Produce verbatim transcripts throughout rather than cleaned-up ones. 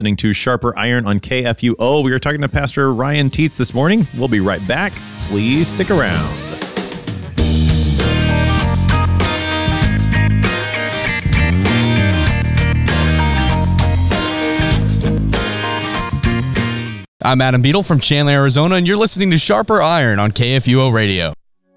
Listening to Sharper Iron on K F U O. We are talking to Pastor Ryan Tietz this morning. We'll be right back. Please stick around. I'm Adam Beadle from Chandler, Arizona, and you're listening to Sharper Iron on K F U O Radio.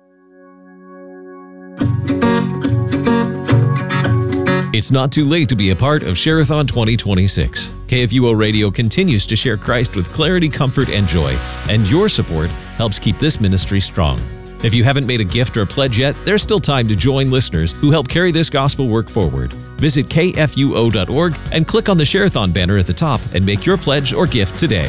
It's not too late to be a part of Share-a-thon twenty twenty-six. K F U O Radio continues to share Christ with clarity, comfort, and joy, and your support helps keep this ministry strong. If you haven't made a gift or pledge yet, there's still time to join listeners who help carry this gospel work forward. Visit K F U O dot org and click on the Share-a-thon banner at the top and make your pledge or gift today.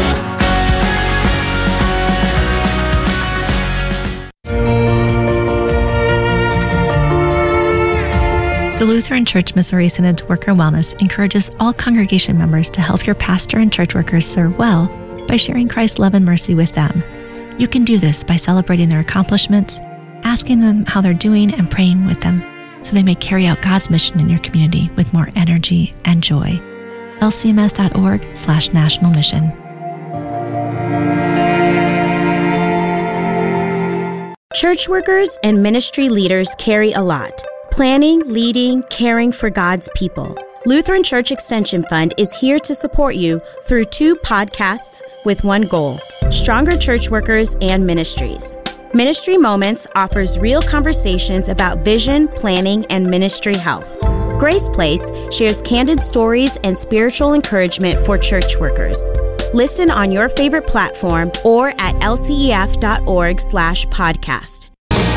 The Lutheran Church Missouri Synod's Worker Wellness encourages all congregation members to help your pastor and church workers serve well by sharing Christ's love and mercy with them. You can do this by celebrating their accomplishments, asking them how they're doing, and praying with them so they may carry out God's mission in your community with more energy and joy. L C M S dot org slash national mission. Church workers and ministry leaders carry a lot. Planning, leading, caring for God's people. Lutheran Church Extension Fund is here to support you through two podcasts with one goal: stronger church workers and ministries. Ministry Moments offers real conversations about vision, planning, and ministry health. Grace Place shares candid stories and spiritual encouragement for church workers. Listen on your favorite platform or at L C E F dot org slash podcast.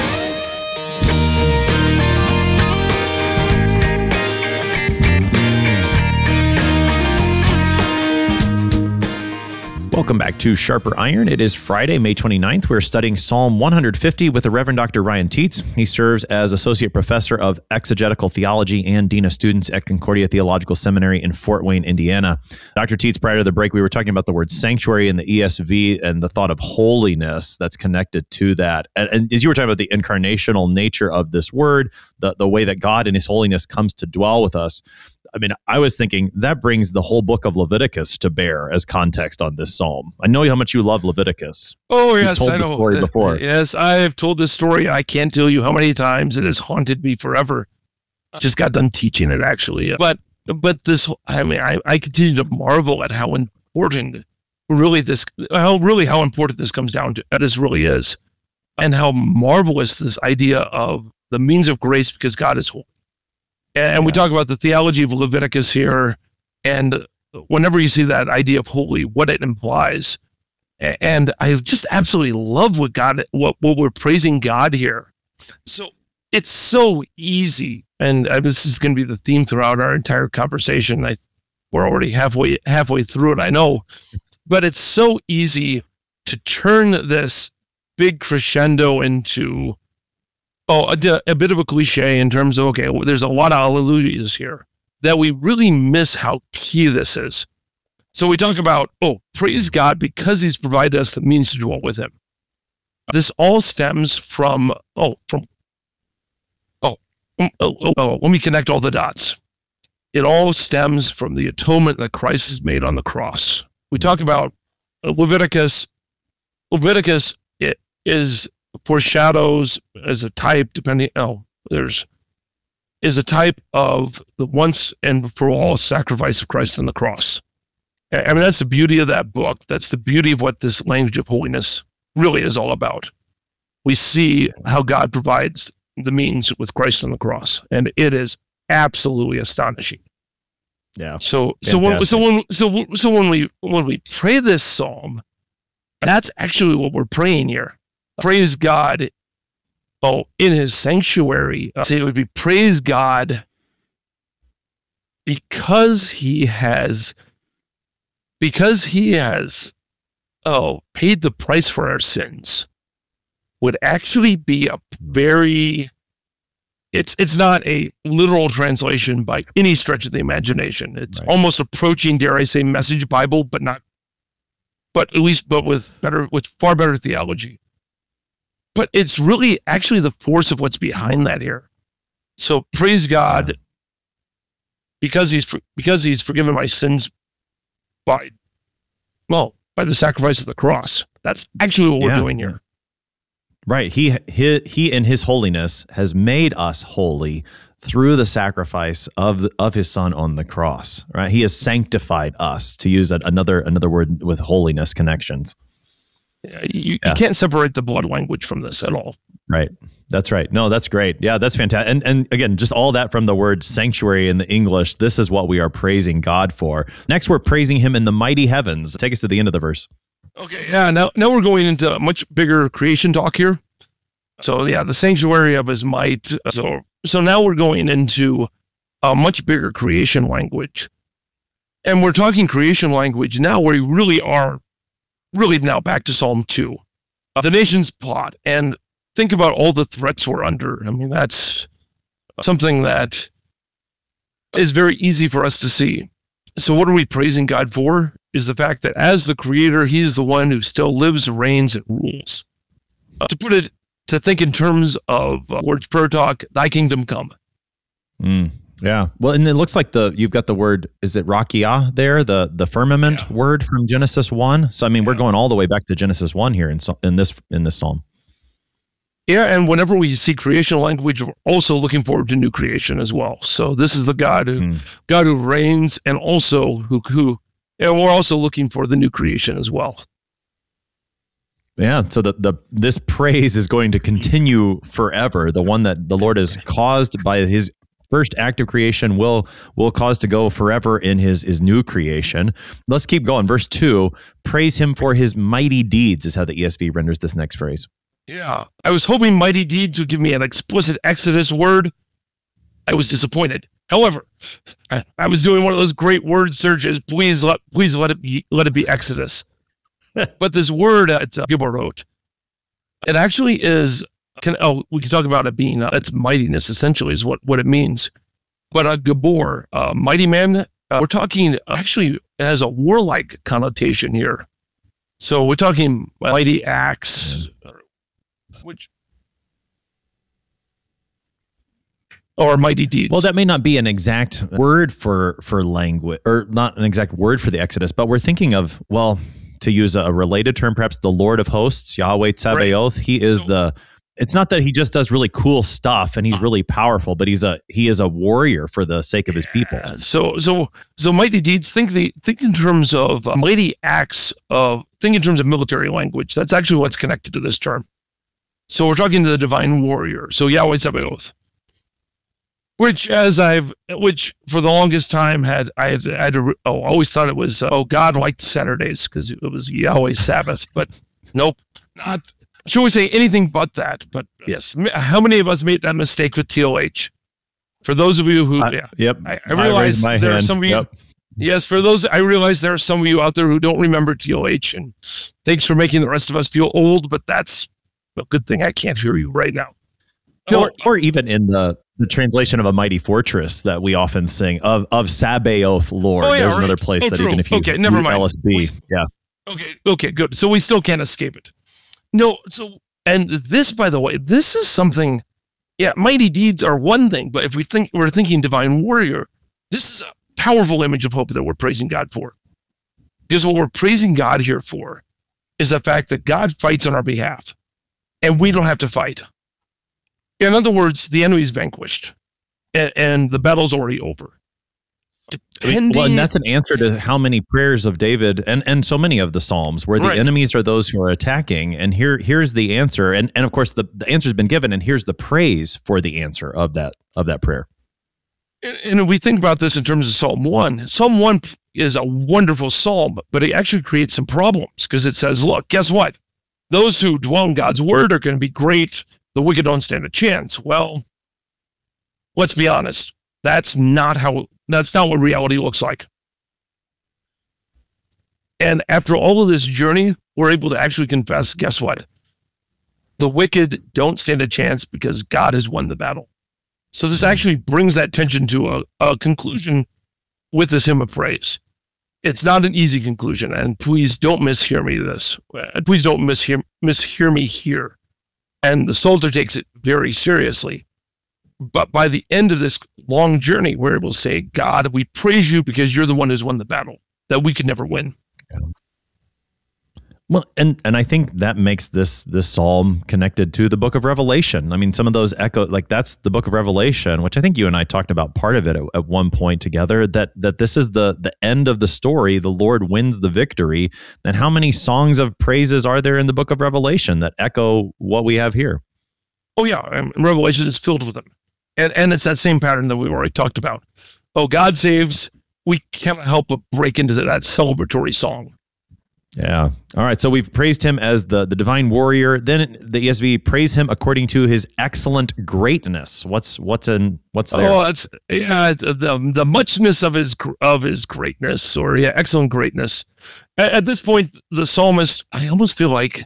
Welcome back to Sharper Iron. It is Friday, May twenty-ninth. We're studying Psalm one hundred fifty with the Reverend Doctor Ryan Tietz. He serves as Associate Professor of Exegetical Theology and Dean of Students at Concordia Theological Seminary in Fort Wayne, Indiana. Doctor Tietz, prior to the break, we were talking about the word sanctuary in the E S V and the thought of holiness that's connected to that. And, and as you were talking about the incarnational nature of this word, the, the way that God in His holiness comes to dwell with us, I mean, I was thinking that brings the whole book of Leviticus to bear as context on this psalm. I know how much you love Leviticus. Oh, You've yes, told I the know. story before. Yes, I have told this story. I can't tell you how many times it has haunted me forever. Just got done teaching it, actually. But but this, I mean, I, I continue to marvel at how important really this, how really how important this comes down to. This really is, and how marvelous this idea of the means of grace because God is holy. And we talk about the theology of Leviticus here, and whenever you see that idea of holy, what it implies. And I just absolutely love what God, what, what we're praising God here. So it's so easy, and this is going to be the theme throughout our entire conversation. I, we're already halfway halfway through it, I know, but it's so easy to turn this big crescendo into Oh, a, a bit of a cliche in terms of, okay, well, there's a lot of hallelujahs here that we really miss how key this is. So we talk about, oh, praise God because He's provided us the means to dwell with Him. This all stems from, oh, from, oh, oh, oh, oh, let me connect all the dots. It all stems from the atonement that Christ has made on the cross. We talk about Leviticus. Leviticus it is foreshadows as a type, depending, oh, there's, is a type of the once and for all sacrifice of Christ on the cross. I mean, that's the beauty of that book. That's the beauty of what this language of holiness really is all about. We see how God provides the means with Christ on the cross, and it is absolutely astonishing. Yeah. So, so when, so when, so, so when we, when we pray this psalm, that's actually what we're praying here. Praise God, oh, in His sanctuary. Uh, it would be praise God because He has, because He has, oh, paid the price for our sins. Would actually be a very, it's it's not a literal translation by any stretch of the imagination. It's right. Almost approaching, dare I say, Message Bible, but not, but at least, but with better, with far better theology. But it's really actually the force of what's behind that here. So praise God because he's because he's forgiven my sins by, well, by the sacrifice of the cross. That's actually what we're Yeah. doing here. Right. He, he, he in his holiness has made us holy through the sacrifice of the, of his son on the cross. Right. He has sanctified us, to use a, another another word with holiness connections. You, Yeah. you can't separate the blood language from this at all. Right. That's right. No, that's great. Yeah, that's fantastic. And and again, just all that from the word sanctuary in the English. This is what we are praising God for. Next, we're praising him in the mighty heavens. Take us to the end of the verse. Okay, yeah, now now we're going into a much bigger creation talk here. So yeah, the sanctuary of his might. So so now we're going into a much bigger creation language. And we're talking creation language now where we really are really now back to Psalm two. Uh, the nation's plot. And think about all the threats we're under. I mean, that's something that is very easy for us to see. So what are we praising God for? Is the fact that as the creator, he's the one who still lives, reigns, and rules. Uh, to put it, to think in terms of uh, Lord's Prayer Talk, thy kingdom come. Mm, yeah. Well, and it looks like the you've got the word, is it rakia there, the the firmament Yeah. word from Genesis one? So I mean, we're going all the way back to Genesis one here in so- in this in this psalm. Yeah, and whenever we see creation language, we're also looking forward to new creation as well. So this is the God who Mm. God who reigns, and also who who, and we're also looking for the new creation as well. Yeah, so the, the this praise is going to continue forever. The one that the Lord has caused by his first act of creation will will cause to go forever in his, his new creation. Let's keep going. Verse two, praise him for his mighty deeds is how the E S V renders this next phrase. Yeah, I was hoping mighty deeds would give me an explicit Exodus word. I was disappointed. However, I, I was doing one of those great word searches. Please let please let it be let it be Exodus. But this word, uh, it's uh, Giborot. It actually is. Can oh, we can talk about it being uh, its mightiness. Essentially, is what what it means. But a uh, Gabor, uh, mighty man. Uh, we're talking actually it has a warlike connotation here. So we're talking mighty acts, which or mighty deeds. Well, that may not be an exact word for for language, or not an exact word for the Exodus, but we're thinking of, well, to use a related term, perhaps the Lord of Hosts, Yahweh Tsabaoth. Right. He is so, the. It's not that he just does really cool stuff and he's really powerful, but he's a he is a warrior for the sake of his people. So so so mighty deeds. Think the think in terms of uh, mighty acts of think in terms of military language. That's actually what's connected to this term. So we're talking to the divine warrior. So Yahweh Tsabaoth. Which, as I've, which for the longest time had, I had, I had to, oh, always thought it was, uh, oh, God liked Saturdays because it was Yahweh's Sabbath, but nope, not, should we say anything but that? But yes, how many of us made that mistake with T O H? For those of you who, uh, yeah, yep, I, I realize I there hand. are some of you, yep. yes, for those, I realize there are some of you out there who don't remember T O H, and thanks for making the rest of us feel old, but that's a good thing I can't hear you right now. No, or, or even in the, the translation of A Mighty Fortress that we often sing of of Sabaoth Lord. Oh, yeah, There's right. another place oh, that true. even if you okay, never mind. L S B, we, yeah. Okay, okay, good. So we still can't escape it. No, so and this, by the way, this is something. Yeah, mighty deeds are one thing, but if we think we're thinking divine warrior, this is a powerful image of hope that we're praising God for. Because what we're praising God here for is the fact that God fights on our behalf, and we don't have to fight. In other words, the enemy's vanquished, and, and the battle's already over. Depending, well, and that's an answer to how many prayers of David and, and so many of the Psalms where the right. enemies are those who are attacking. And here here's the answer. And and of course the, the answer's been given, and here's the praise for the answer of that of that prayer. And, and we think about this in terms of Psalm one. Psalm one is a wonderful psalm, but it actually creates some problems because it says, look, guess what? Those who dwell in God's word are going to be great. The wicked don't stand a chance. Well, let's be honest. That's not how, that's not what reality looks like. And after all of this journey, we're able to actually confess, guess what? The wicked don't stand a chance because God has won the battle. So this actually brings that tension to a, a conclusion with this hymn of praise. It's not an easy conclusion, and please don't mishear me this. Please don't mishear, mishear me here. And the Psalter takes it very seriously. But by the end of this long journey, we're able to say, God, we praise you because you're the one who's won the battle. that we could never win. Well, and and I think that makes this this psalm connected to the book of Revelation. I mean, some of those echo, like that's the book of Revelation, which I think you and I talked about part of it at, at one point together, that that this is the the end of the story. The Lord wins the victory. Then how many songs of praises are there in the book of Revelation that echo what we have here? Oh, yeah. And Revelation is filled with them. And, and it's that same pattern that we've already talked about. Oh, God saves. We cannot help but break into that celebratory song. Yeah. All right. So we've praised him as the, the divine warrior. Then the E S V praise him according to his excellent greatness. What's what's in what's there? Oh, it's yeah, the the muchness of his of his greatness, or yeah, excellent greatness. At, at this point, the psalmist, I almost feel like,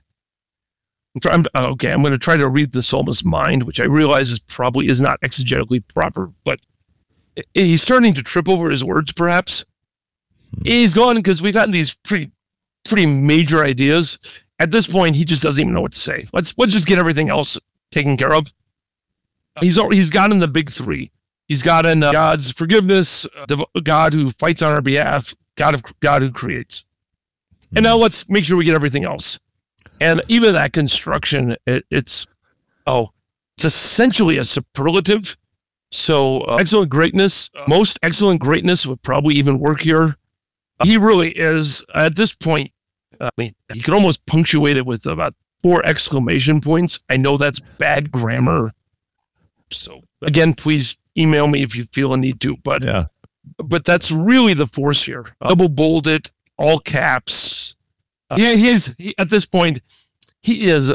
I'm, okay, I'm going to try to read the psalmist's mind, which I realize is probably is not exegetically proper, but he's starting to trip over his words. Perhaps he's gone because we've gotten these pretty. pretty major ideas. At this point, he just doesn't even know what to say. Let's let's just get everything else taken care of. He's already, he's gotten the big three. He's gotten uh, God's forgiveness, uh, the God who fights on our behalf, God of God who creates. And now let's make sure we get everything else. And even that construction, it, it's oh, it's essentially a superlative. So uh, excellent greatness, most excellent greatness would probably even work here. He really is, at this point, I mean, you could almost punctuate it with about four exclamation points. I know that's bad grammar. So, again, please email me if you feel a need to. But yeah. but that's really the force here. Double bolded, all caps. Uh, yeah, he is, he, at this point, he is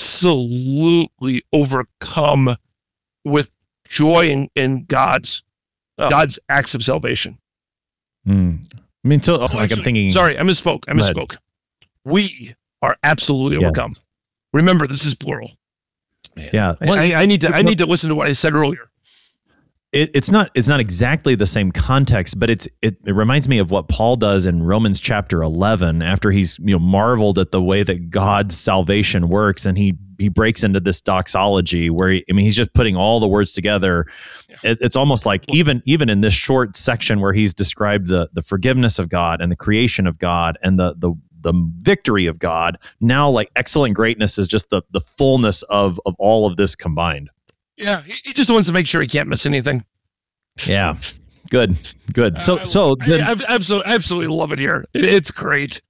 absolutely overcome with joy in, in God's, uh, God's acts of salvation. Mm. I mean, so oh, like Actually, I'm thinking. Sorry, I misspoke. I misspoke. We are absolutely Yes. overcome. Remember, this is plural. Yeah, I, I, I need to. I need to listen to what I said earlier. It, it's not. It's not exactly the same context, but it's. It, it reminds me of what Paul does in Romans chapter eleven, after he's you know marveled at the way that God's salvation works, and he he breaks into this doxology where he, I mean he's just putting all the words together. It, it's almost like even even in this short section where he's described the the forgiveness of God and the creation of God and the the the victory of God. Now, like excellent greatness is just the the fullness of of all of this combined. Yeah, he, he just wants to make sure he can't miss anything. Yeah, good, good. So, I, so then, I, I absolutely, absolutely love it here. It, it's great.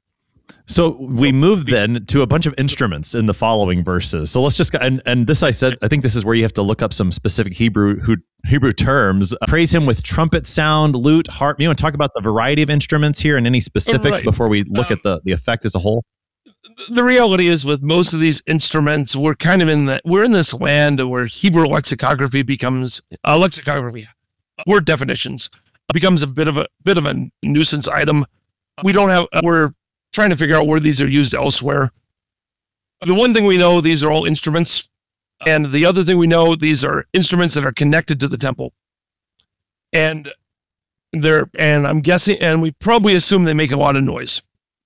So we move then to a bunch of instruments in the following verses. So let's just and and this I said I think this is where you have to look up some specific Hebrew who, Hebrew terms. Uh, praise him with trumpet sound, lute, harp. You want to talk about the variety of instruments here and any specifics right. before we look um, at the the effect as a whole. The reality is, with most of these instruments, we're kind of in the we're in this land where Hebrew lexicography becomes uh, lexicography, word definitions becomes a bit of a bit of a nuisance item. We don't have. Uh, we're trying to figure out where these are used elsewhere. The one thing we know, these are all instruments, and the other thing we know, these are instruments that are connected to the temple, and they're and I'm guessing, and we probably assume they make a lot of noise.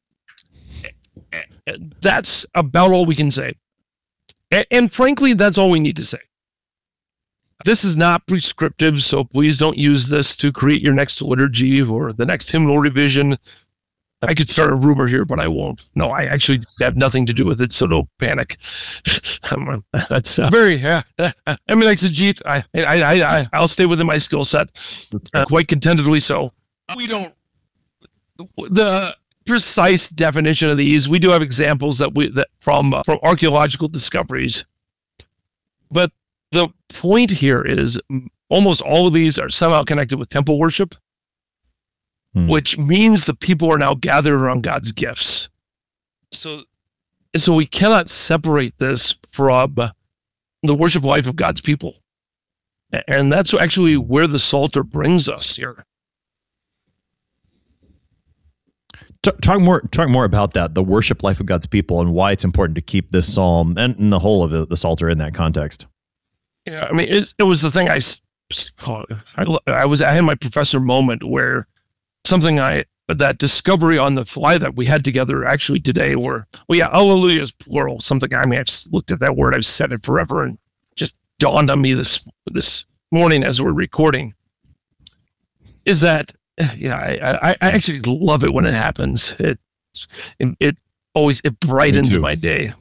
That's about all we can say. And, and frankly, that's all we need to say. This is not prescriptive, so please don't use this to create your next liturgy or the next hymnal revision. I could start a rumor here, but I won't. No, I actually have nothing to do with it, so don't panic. That's uh, very, yeah. Uh, I'm an exegete. I, I, I, I, I'll stay within my skill set, uh, quite contentedly so. We don't, the precise definition of these, we do have examples that we, that from, uh, from archaeological discoveries. But the point here is almost all of these are somehow connected with temple worship. Hmm. Which means the people are now gathered around God's gifts. So, so we cannot separate this from the worship life of God's people. And that's actually where the Psalter brings us here. Talk more, talk more about that, the worship life of God's people, and why it's important to keep this psalm and, and the whole of the, the Psalter in that context. Yeah, I mean, it, it was the thing I, I, I was, I had my professor moment where something I, that discovery on the fly that we had together actually today were, well, yeah, hallelujah is plural. Something, I mean, I've looked at that word, I've said it forever, and just dawned on me this, this morning as we're recording, is that yeah, I, I, I actually love it when it happens. It, it, it always, it brightens my day.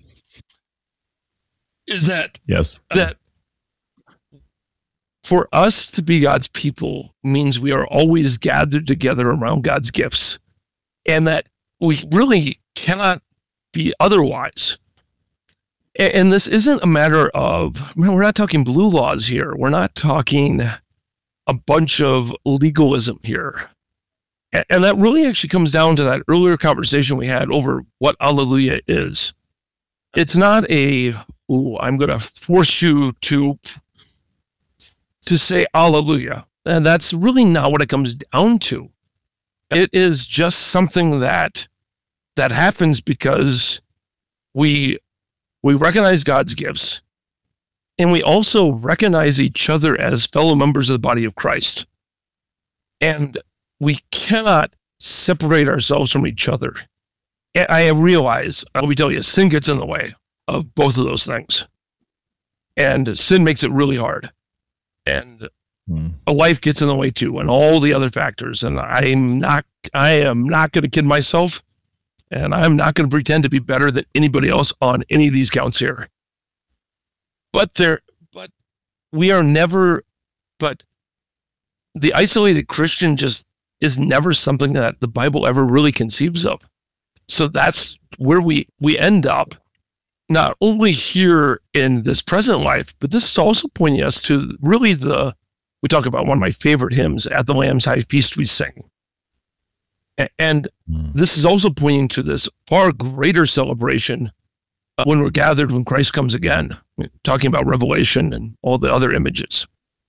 Is that, yes, that for us to be God's people means we are always gathered together around God's gifts, and that we really cannot be otherwise. And this isn't a matter of, man, we're not talking blue laws here. We're not talking a bunch of legalism here. And that really actually comes down to that earlier conversation we had over what Alleluia is. It's not a, ooh, I'm going to force you to, to say Alleluia. And that's really not what it comes down to. It is just something that, that happens because we, we recognize God's gifts, and we also recognize each other as fellow members of the body of Christ. And we cannot separate ourselves from each other. I realize, let me tell you, sin gets in the way of both of those things. And sin makes it really hard. And mm. a life gets in the way too, and all the other factors. And I'm not, I am not going to kid myself, and I'm not going to pretend to be better than anybody else on any of these counts here. But there, but we are never, but the isolated Christian just is never something that the Bible ever really conceives of. So that's where we, we end up, not only here in this present life, but this is also pointing us to really the, we talk about one of my favorite hymns, At the Lamb's High Feast We Sing. And mm. this is also pointing to this far greater celebration uh, when we're gathered when Christ comes again, talking about Revelation and all the other images.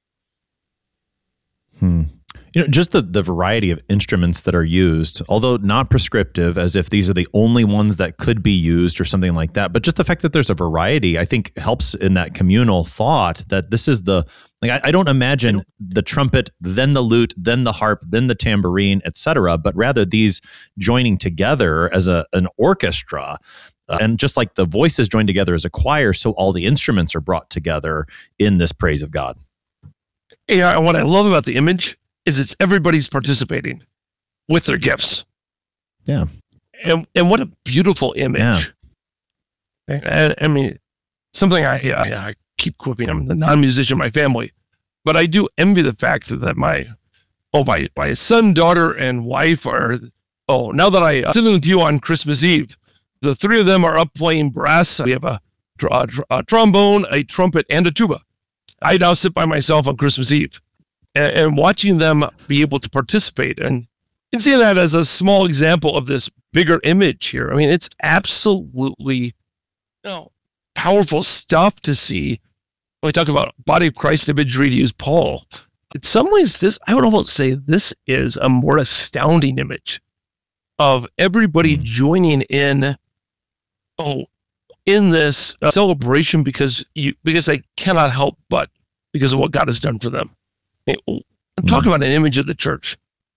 Hmm. You know, just the, the variety of instruments that are used, although not prescriptive, as if these are the only ones that could be used or something like that, but just the fact that there's a variety, I think, helps in that communal thought that this is the, like, I, I don't imagine the trumpet, then the lute, then the harp, then the tambourine, et cetera, but rather these joining together as a an orchestra. Uh, and just like the voices join together as a choir, so all the instruments are brought together in this praise of God. Yeah, and what I love about the image is it's everybody's participating with their gifts. Yeah. And and what a beautiful image. Yeah. And, I mean, something I, I, I keep quoting, I'm the non-musician in my family, but I do envy the fact that my, oh, my, my son, daughter, and wife are, oh, now that I sit with you on Christmas Eve, the three of them are up playing brass. We have a, a, a trombone, a trumpet, and a tuba. I now sit by myself on Christmas Eve. And watching them be able to participate, and, and seeing that as a small example of this bigger image here. I mean, it's absolutely, you know, powerful stuff to see when we talk about body of Christ imagery, to use Paul. In some ways, this, I would almost say this is a more astounding image of everybody joining in, oh, in this uh, celebration because you, because they cannot help but because of what God has done for them. I'm talking about an image of the church.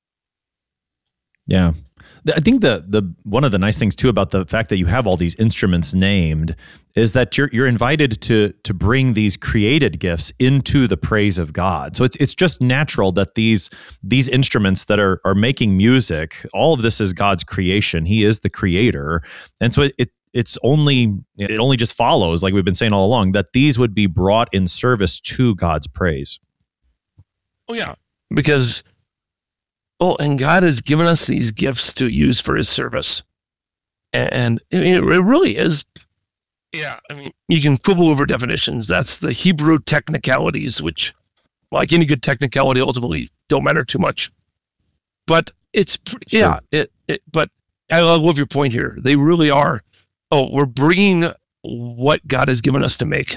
Yeah. I think the the one of the nice things too about the fact that you have all these instruments named is that you're you're invited to to bring these created gifts into the praise of God. So it's it's just natural that these these instruments that are are making music, all of this is God's creation. He is the creator. And so it, it it's only it only just follows, like we've been saying all along, that these would be brought in service to God's praise. Oh, yeah, because, oh, and God has given us these gifts to use for his service. And it really is, yeah, I mean, you can quibble over definitions. That's the Hebrew technicalities, which, like any good technicality, ultimately don't matter too much. But it's, sure. yeah, it, it, but I love your point here. They really are, oh, we're bringing what God has given us to make.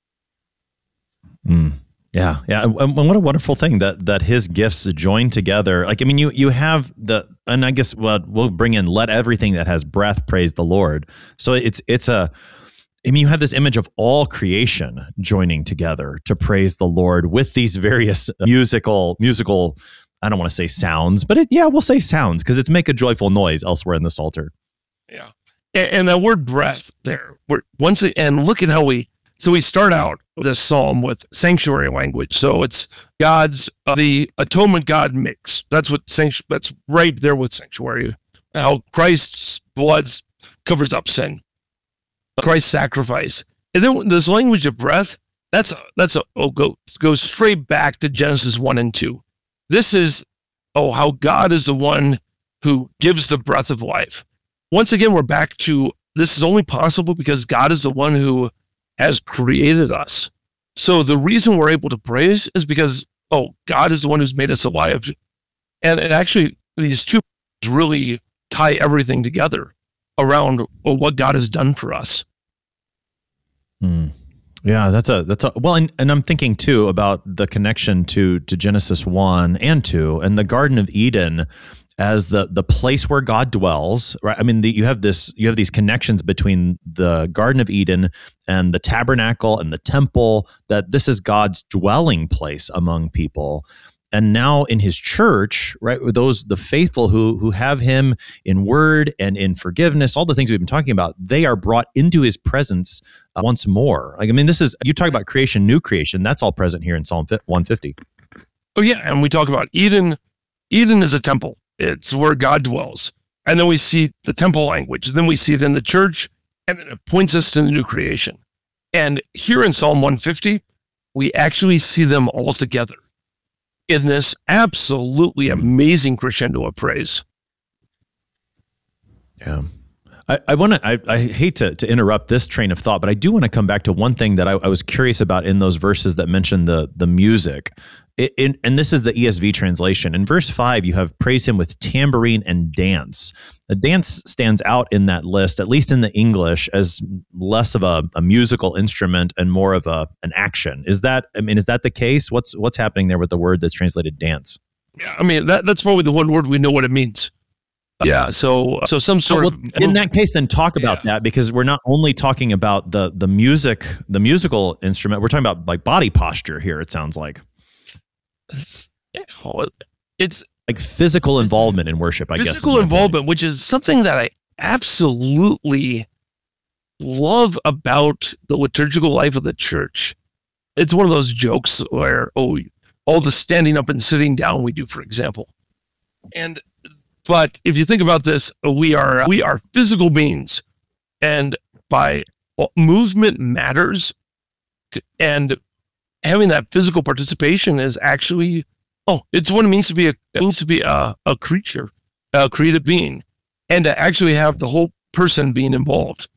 Hmm. Yeah, yeah, and what a wonderful thing that that his gifts join together. Like, I mean, you you have the, and I guess well, we'll bring in "Let everything that has breath praise the Lord." So it's it's a, I mean, you have this image of all creation joining together to praise the Lord with these various musical musical. I don't want to say sounds, but it, yeah, we'll say sounds because it's make a joyful noise elsewhere in the Psalter. Yeah, and, and that word "breath" there. We're once and look at how we So we start out this psalm with sanctuary language. So it's God's, uh, the atonement God makes. That's what, sanctu- that's right there with sanctuary. How Christ's blood covers up sin. Christ's sacrifice. And then this language of breath, that's, a, that's a, oh, go, goes straight back to Genesis one and two. This is, oh, how God is the one who gives the breath of life. Once again, we're back to, this is only possible because God is the one who has created us. So the reason we're able to praise is because, oh, God is the one who's made us alive. And, and actually, these two really tie everything together around well, what God has done for us. Hmm. Yeah, that's a that's a well, and, and I'm thinking too about the connection to to Genesis one and two and the Garden of Eden as the the place where God dwells, right? I mean, the, you have this you have these connections between the Garden of Eden and the tabernacle and the temple, that this is God's dwelling place among people. And now in his church, right, those the faithful who who have him in word and in forgiveness, all the things we've been talking about, they are brought into his presence uh, once more. Like, I mean, this is, you talk about creation, new creation, that's all present here in Psalm one fifty. Oh yeah, and we talk about Eden. Eden is a temple. It's where God dwells. And then we see the temple language. Then we see it in the church, and then it points us to the new creation. And here in Psalm one fifty, we actually see them all together in this absolutely amazing crescendo of praise. Yeah. I, I want to, I, I hate to, to interrupt this train of thought, but I do want to come back to one thing that I, I was curious about in those verses that mention the, the music. It, it, and this is the E S V translation. In verse five, you have praise him with tambourine and dance. The dance stands out in that list, at least in the English, as less of a, a musical instrument and more of a an action. Is that, I mean, is that the case? What's what's happening there with the word that's translated dance? Yeah, I mean, that, that's probably the one word we know what it means. Yeah, so so some sort well, of in that case, then talk about yeah. that, because we're not only talking about the the music, the musical instrument. We're talking about like body posture here. It sounds like it's, it's like physical involvement in worship. I physical guess physical involvement, which is something that I absolutely love about the liturgical life of the church. It's one of those jokes where oh, all the standing up and sitting down we do, for example, and. But if you think about this, we are we are physical beings, and by well, movement matters, and having that physical participation is actually oh, it's what it means to be a it means to be a, a creature, a creative being, and to actually have the whole person being involved.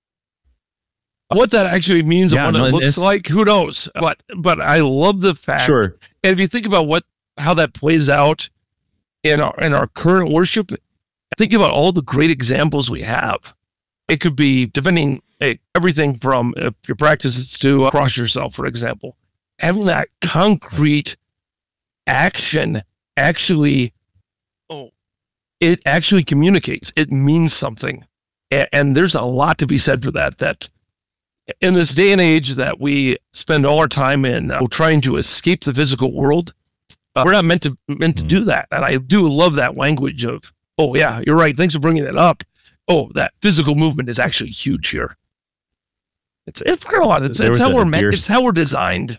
What that actually means yeah, and what no, it looks like, who knows? But but I love the fact. Sure. And if you think about what how that plays out. In our in our current worship, think about all the great examples we have. It could be defending hey, everything from if your practice is to cross yourself, for example. Having that concrete action actually, oh, it actually communicates. It means something, and, and there's a lot to be said for that. That in this day and age that we spend all our time in uh, trying to escape the physical world. Uh, we're not meant to meant to do that, and I do love that language of. Oh yeah, you're right. Thanks for bringing that up. Oh, that physical movement is actually huge here. It's it's it's, it's how we're meant. It's how we're designed.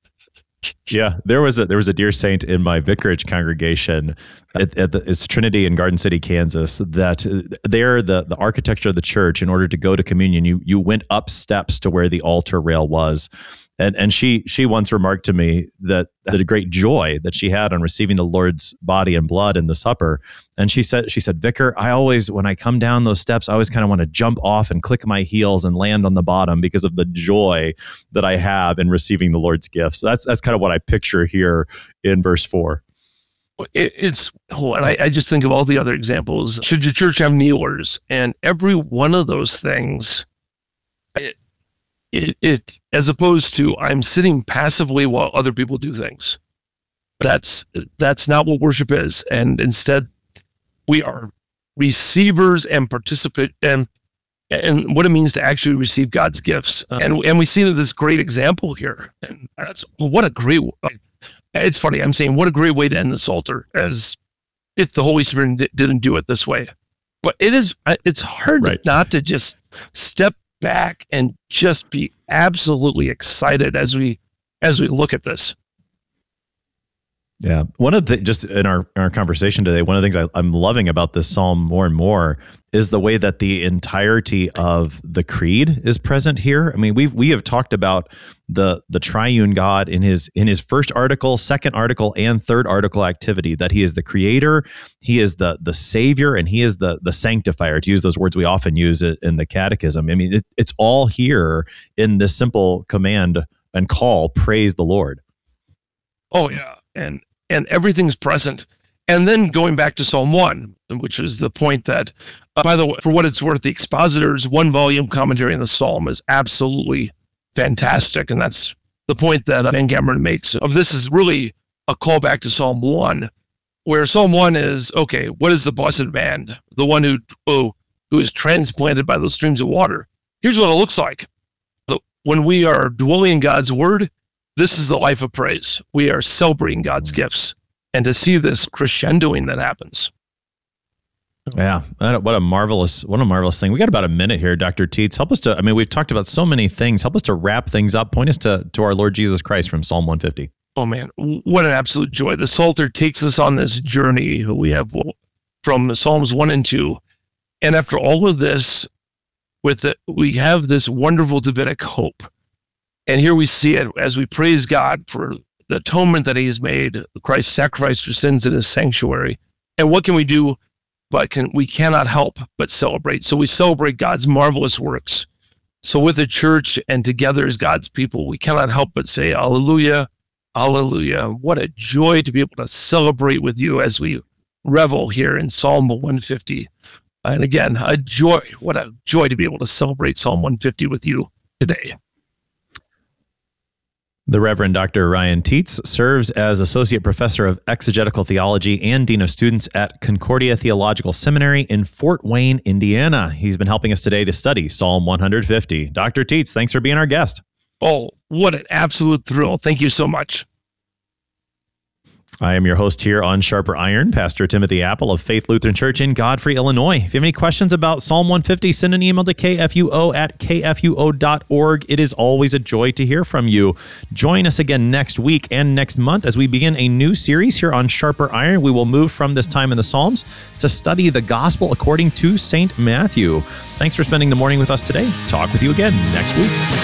Yeah, there was a there was a dear saint in my vicarage congregation at, at the, it's Trinity in Garden City, Kansas. That there, the the architecture of the church, in order to go to communion, you you went up steps to where the altar rail was. And and she she once remarked to me that the great joy that she had on receiving the Lord's body and blood in the supper. And she said, she said, Vicar, I always, when I come down those steps, I always kind of want to jump off and click my heels and land on the bottom because of the joy that I have in receiving the Lord's gifts. So that's that's kind of what I picture here in verse four. It, it's, oh, and I, I just think of all the other examples. Should your church have kneelers? And every one of those things, it, It, it, as opposed to I'm sitting passively while other people do things. That's that's not what worship is, and instead we are receivers and participate and and what it means to actually receive God's gifts. Uh, and and we see this great example here, and that's well, what a great. It's funny I'm saying what a great way to end the Psalter, as if the Holy Spirit d- didn't do it this way. But it is it's hard right. not to just step back and just be absolutely excited as we as we look at this. Yeah. One of the, just in our, our conversation today, one of the things I, I'm loving about this psalm more and more is the way that the entirety of the creed is present here. I mean, we've, we have talked about the, the triune God in his, in his first article, second article, and third article activity, that he is the creator, he is the, the savior, and he is the, the sanctifier, to use those words we often use it in the catechism. I mean, it, it's all here in this simple command and call, praise the Lord. Oh yeah. And, and everything's present. And then going back to Psalm one, which is the point that, uh, by the way, for what it's worth, the Expositor's one volume commentary on the Psalm is absolutely fantastic. And that's the point that Van Gameren makes of this is really a callback to Psalm one, where Psalm one is, okay, what is the blessed man? The one who, oh, who is transplanted by those streams of water. Here's what it looks like. When we are dwelling in God's word, this is the life of praise. We are celebrating God's gifts, and to see this crescendoing that happens. Yeah, what a marvelous, what a marvelous thing. We got about a minute here, Doctor Tietz. Help us to, I mean, we've talked about so many things. Help us to wrap things up. Point us to, to our Lord Jesus Christ from Psalm one fifty. Oh man, what an absolute joy. The Psalter takes us on this journey. We have from Psalms one and two. And after all of this, with the, we have this wonderful Davidic hope. And here we see it as we praise God for the atonement that he has made, Christ's sacrifice for sins in his sanctuary. And what can we do? But can we cannot help but celebrate. So we celebrate God's marvelous works. So with the church and together as God's people, we cannot help but say, Alleluia, Alleluia. What a joy to be able to celebrate with you as we revel here in Psalm one fifty. And again, a joy, what a joy to be able to celebrate Psalm one fifty with you today. The Reverend Doctor Ryan Tietz serves as Associate Professor of Exegetical Theology and Dean of Students at Concordia Theological Seminary in Fort Wayne, Indiana. He's been helping us today to study Psalm one fifty. Doctor Tietz, thanks for being our guest. Oh, what an absolute thrill. Thank you so much. I am your host here on Sharper Iron, Pastor Timothy Apple of Faith Lutheran Church in Godfrey, Illinois. If you have any questions about Psalm one fifty, send an email to k f u o at k f u o dot org. It is always a joy to hear from you. Join us again next week and next month as we begin a new series here on Sharper Iron. We will move from this time in the Psalms to study the Gospel according to Saint Matthew. Thanks for spending the morning with us today. Talk with you again next week.